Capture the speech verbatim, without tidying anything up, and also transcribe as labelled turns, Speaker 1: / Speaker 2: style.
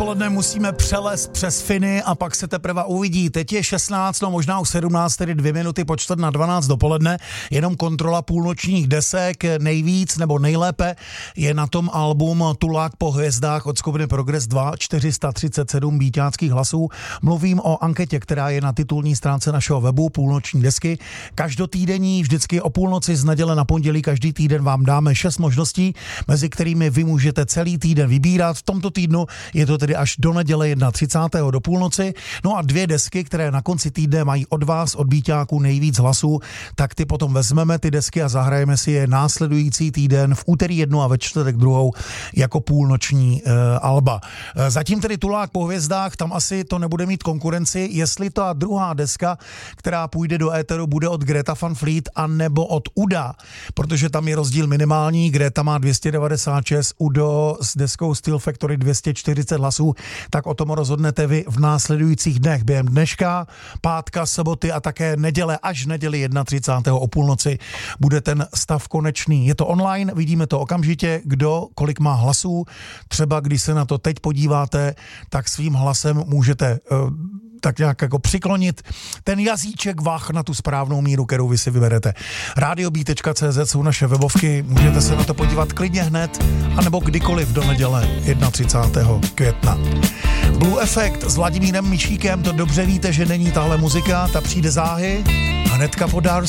Speaker 1: odpoledne musíme přelézt přes Finy a pak se teprve uvidí. Teď je šestnáct, no možná už sedmnáct, tedy dvě minuty po čtvrt na dvanáct dopoledne. Jenom kontrola půlnočních desek. Nejvíc nebo nejlépe je na tom album Tulák po hvězdách od skupiny Progress dva, čtyři sta třicet sedm býťáckých hlasů. Mluvím o anketě, která je na titulní stránce našeho webu Půlnoční desky. Každotýdenní, vždycky o půlnoci z neděle na pondělí, každý týden vám dáme šest možností, mezi kterými vy můžete celý týden vybírat. V tomto týdnu je to tedy až do neděle třicátého prvního do půlnoci. No a dvě desky, které na konci týdne mají od vás, od býťáků nejvíc hlasů, tak ty potom vezmeme ty desky a zahrajeme si je následující týden v úterý jednu a ve čtvrtek druhou jako půlnoční e, alba. E, zatím tedy Tulák po hvězdách, tam asi to nebude mít konkurenci, jestli ta druhá deska, která půjde do éteru, bude od Greta Van Fleet a nebo od Uda, protože tam je rozdíl minimální. Greta má dvě stě devadesát šest, Udo s deskou Steel Factory dvě stě čtyřicet hlasů, tak o tom rozhodnete vy v následujících dnech během dneška, pátka, soboty a také neděle až neděli třicátého prvního o půlnoci bude ten stav konečný. Je to online, vidíme to okamžitě, kdo kolik má hlasů. Třeba když se na to teď podíváte, tak svým hlasem můžete uh, tak nějak jako přiklonit ten jazyček vah na tu správnou míru, kterou vy si vyberete. radiobí tečka cé zet jsou naše webovky, můžete se na to podívat klidně hned, anebo kdykoliv do neděle třicátého prvního května. Blue Effect s Vladimírem Mišíkem, to dobře víte, že není tahle muzika, ta přijde záhy, hnedka po Darcy.